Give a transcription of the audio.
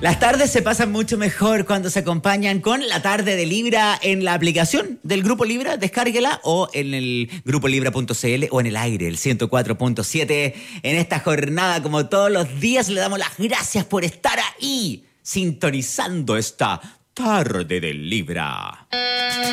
Las tardes se pasan mucho mejor cuando se acompañan con la tarde de Libra en la aplicación del Grupo Libra, descárguela, o en el grupolibra.cl o en el aire, el 104.7. En esta jornada, como todos los días, le damos las gracias por estar ahí, sintonizando esta tarde de Libra.